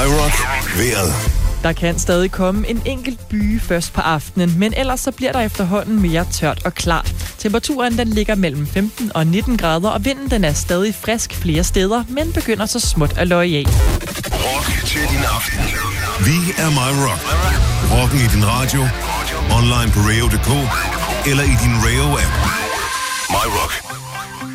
MyRock vejret. Der kan stadig komme en enkelt byge først på aftenen, men ellers så bliver der efterhånden mere tørt og klart. Temperaturen den ligger mellem 15 og 19 grader, og vinden den er stadig frisk flere steder, men begynder så småt at løje af. Rock til din aften. Vi er MyRock. Rocken i din radio, online på radio.dk eller i din Radio-app. MyRock.